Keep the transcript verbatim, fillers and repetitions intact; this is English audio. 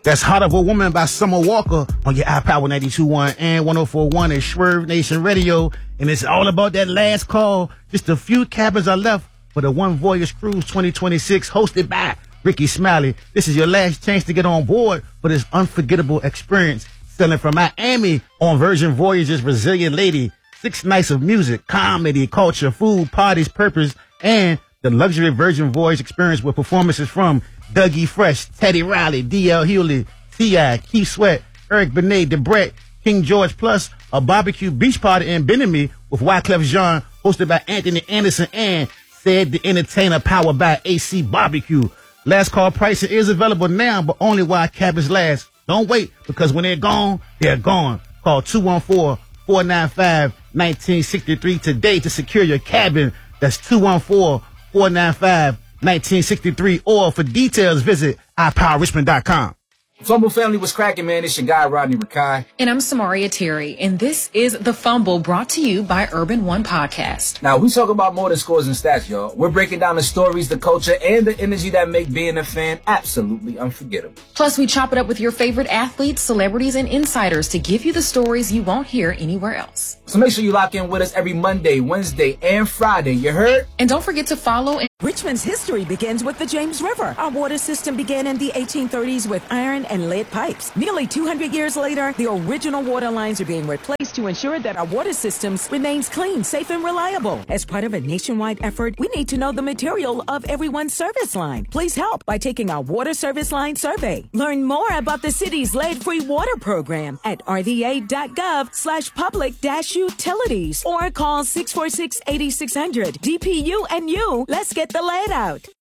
That's Heart of a Woman by Summer Walker on your iPower ninety-two point one and one oh four point one at Swerve Nation Radio. And it's all about that last call. Just a few cabins are left for the One Voyage Cruise twenty twenty-six hosted by Ricky Smiley. This is your last chance to get on board for this unforgettable experience. Sailing from Miami on Virgin Voyages Resilient Lady. Six nights of music, comedy, culture, food, parties, purpose, and the luxury Virgin Voyage experience with performances from Dougie Fresh, Teddy Riley, D L Hewley, T I, Keith Sweat, Eric Benet, Debret, King George, plus a barbecue beach party in Benemy with Wyclef Jean, hosted by Anthony Anderson and Said the Entertainer, powered by A C Barbecue. Last call pricing is available now, but only while cabins last. Don't wait, because when they're gone, they're gone. Call two one four, four nine five, one nine six three today to secure your cabin. That's two one four, four nine five, one nine six three, or for details, visit i power richmond dot com. Fumble family was cracking, man. It's your guy, Rodney Rakai. And I'm Samaria Terry, and this is The Fumble, brought to you by Urban One Podcast. Now, we talk about more than scores and stats, y'all. We're breaking down the stories, the culture, and the energy that make being a fan absolutely unforgettable. Plus, we chop it up with your favorite athletes, celebrities, and insiders to give you the stories you won't hear anywhere else. So make sure you lock in with us every Monday, Wednesday, and Friday. You heard? And don't forget to follow. And- Richmond's history begins with the James River. Our water system began in the eighteen thirties with iron and lead pipes. Nearly two hundred years later, the original water lines are being replaced to ensure that our water systems remains clean, safe, and reliable. As part of a nationwide effort, we need to know the material of everyone's service line. Please help by taking our water service line survey. Learn more about the city's lead-free water program at r v a dot gov slash public dash utilities or call six four six, eight six zero zero. D P U and you, let's get the lead out.